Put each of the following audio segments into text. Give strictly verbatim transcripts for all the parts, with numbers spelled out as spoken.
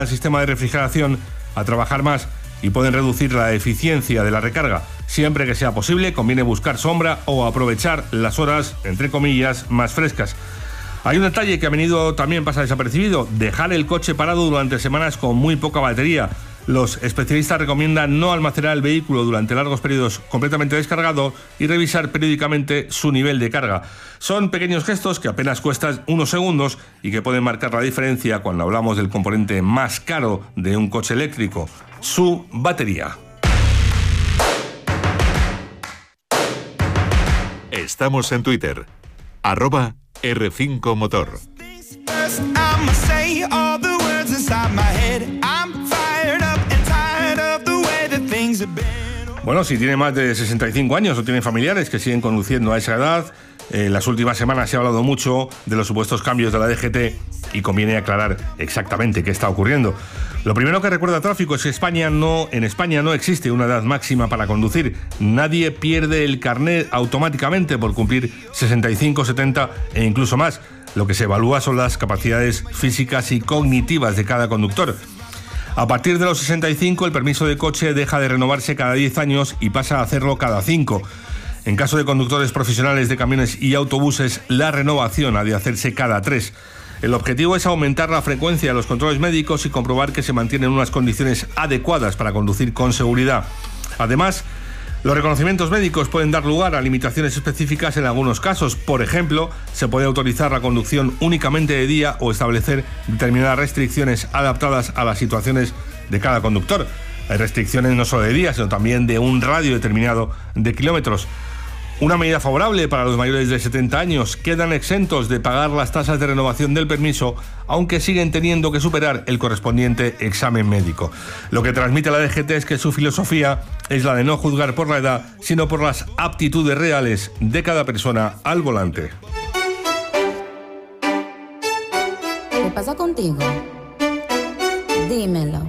el sistema de refrigeración a trabajar más y pueden reducir la eficiencia de la recarga. Siempre que sea posible, conviene buscar sombra o aprovechar las horas, entre comillas, más frescas. Hay un detalle que a menudo también pasa desapercibido: dejar el coche parado durante semanas con muy poca batería. Los especialistas recomiendan no almacenar el vehículo durante largos periodos completamente descargado y revisar periódicamente su nivel de carga. Son pequeños gestos que apenas cuestan unos segundos y que pueden marcar la diferencia cuando hablamos del componente más caro de un coche eléctrico: su batería. Estamos en Twitter, arroba erre cinco Motor. Bueno, si tiene más de sesenta y cinco años o tiene familiares que siguen conduciendo a esa edad, en eh, las últimas semanas se ha hablado mucho de los supuestos cambios de la D G T y conviene aclarar exactamente qué está ocurriendo. Lo primero que recuerda Tráfico es que España no, en España no existe una edad máxima para conducir. Nadie pierde el carnet automáticamente por cumplir sesenta y cinco, setenta e incluso más. Lo que se evalúa son las capacidades físicas y cognitivas de cada conductor. A partir de los sesenta y cinco, el permiso de coche deja de renovarse cada diez años y pasa a hacerlo cada cinco. En caso de conductores profesionales de camiones y autobuses, la renovación ha de hacerse cada tres. El objetivo es aumentar la frecuencia de los controles médicos y comprobar que se mantienen unas condiciones adecuadas para conducir con seguridad. Además, los reconocimientos médicos pueden dar lugar a limitaciones específicas en algunos casos. Por ejemplo, se puede autorizar la conducción únicamente de día o establecer determinadas restricciones adaptadas a las situaciones de cada conductor. Hay restricciones no solo de día, sino también de un radio determinado de kilómetros. Una medida favorable para los mayores de setenta años: quedan exentos de pagar las tasas de renovación del permiso, aunque siguen teniendo que superar el correspondiente examen médico. Lo que transmite la D G T es que su filosofía es la de no juzgar por la edad, sino por las aptitudes reales de cada persona al volante. ¿Qué pasa contigo? Dímelo.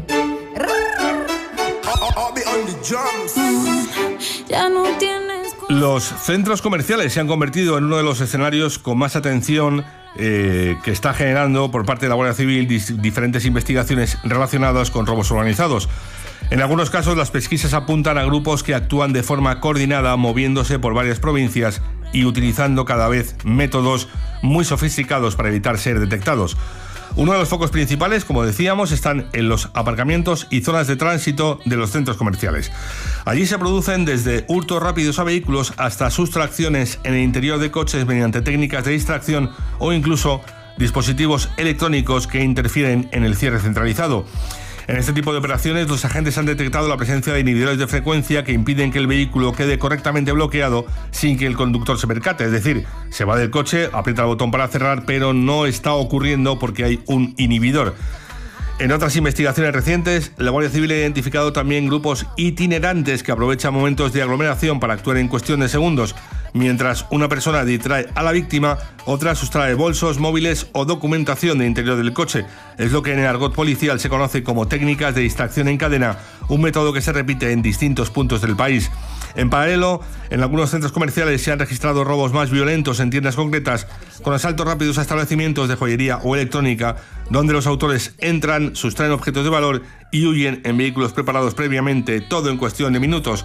Ya no tienes... Los centros comerciales se han convertido en uno de los escenarios con más atención eh, que está generando por parte de la Guardia Civil dis- diferentes investigaciones relacionadas con robos organizados. En algunos casos, las pesquisas apuntan a grupos que actúan de forma coordinada, moviéndose por varias provincias y utilizando cada vez métodos muy sofisticados para evitar ser detectados. Uno de los focos principales, como decíamos, están en los aparcamientos y zonas de tránsito de los centros comerciales. Allí se producen desde hurtos rápidos a vehículos hasta sustracciones en el interior de coches mediante técnicas de distracción o incluso dispositivos electrónicos que interfieren en el cierre centralizado. En este tipo de operaciones, los agentes han detectado la presencia de inhibidores de frecuencia que impiden que el vehículo quede correctamente bloqueado sin que el conductor se percate. Es decir, se va del coche, aprieta el botón para cerrar, pero no está ocurriendo porque hay un inhibidor. En otras investigaciones recientes, la Guardia Civil ha identificado también grupos itinerantes que aprovechan momentos de aglomeración para actuar en cuestión de segundos. Mientras una persona distrae a la víctima, otra sustrae bolsos, móviles o documentación del interior del coche. Es lo que en el argot policial se conoce como técnicas de distracción en cadena, un método que se repite en distintos puntos del país. En paralelo, en algunos centros comerciales se han registrado robos más violentos en tiendas concretas, con asaltos rápidos a establecimientos de joyería o electrónica, donde los autores entran, sustraen objetos de valor y huyen en vehículos preparados previamente, todo en cuestión de minutos.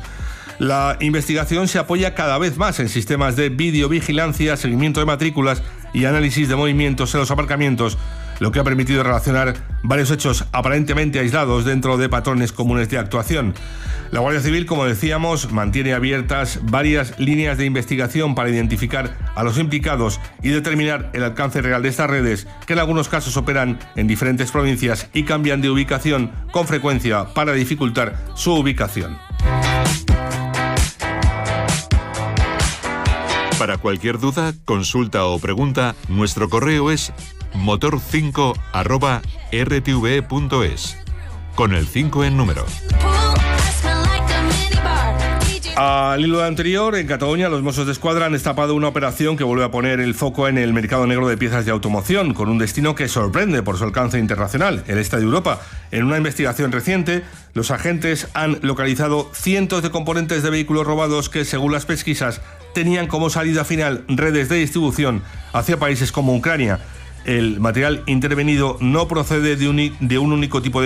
La investigación se apoya cada vez más en sistemas de videovigilancia, seguimiento de matrículas y análisis de movimientos en los aparcamientos, lo que ha permitido relacionar varios hechos aparentemente aislados dentro de patrones comunes de actuación. La Guardia Civil, como decíamos, mantiene abiertas varias líneas de investigación para identificar a los implicados y determinar el alcance real de estas redes, que en algunos casos operan en diferentes provincias y cambian de ubicación con frecuencia para dificultar su ubicación. Para cualquier duda, consulta o pregunta, nuestro correo es motor cinco arroba r t v punto es, con el cinco en número. Al hilo anterior, en Cataluña, los Mossos d'Esquadra han destapado una operación que vuelve a poner el foco en el mercado negro de piezas de automoción, con un destino que sorprende por su alcance internacional, el este de Europa. En una investigación reciente, los agentes han localizado cientos de componentes de vehículos robados que, según las pesquisas, tenían como salida final redes de distribución hacia países como Ucrania. el material intervenido no procede de un, de un único tipo de